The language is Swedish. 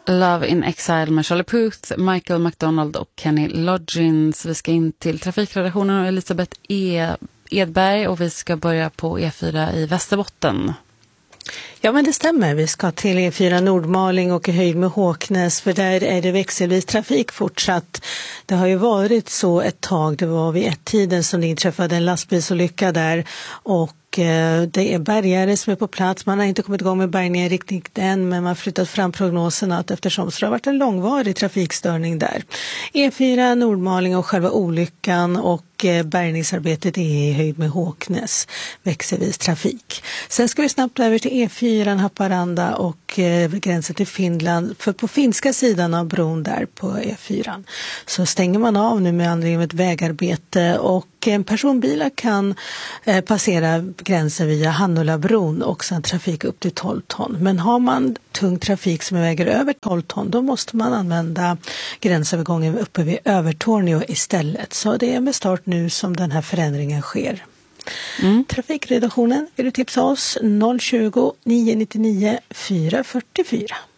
Love in Exile med Charlie Puth, Michael McDonald och Kenny Loggins. Vi ska in till trafikredaktionen och Elisabeth Edberg och vi ska börja på E4 i Västerbotten. Ja, men det stämmer. Vi ska till E4 Nordmaling och i höjd med Håknäs, för där är det växelvis trafik fortsatt. Det har ju varit så ett tag, det var vid ett tiden som det inträffade en lastbilsolycka där och det är bärgare som är på plats. Man har inte kommit igång med bärgningen riktigt än, men man har flyttat fram prognoserna eftersom det har varit en långvarig trafikstörning där. E4 Nordmaling och själva olyckan och bärgningsarbetet är i höjd med Håknäs, växelvis trafik. Sen ska vi snabbt över till E4 Haparanda och gränsen till Finland, för på finska sidan av bron där på E4 så stänger man av nu med anledning av ett vägarbete och personbilar kan passera gränsen via Hannulabron och sen trafik upp till 12 ton. Men har man tung trafik som väger över 12 ton, då måste man använda gränsövergången uppe vid Övertorneå istället. Så det är med start nu som den här förändringen sker. Trafikredaktionen vill du tipsa oss 020 999 444.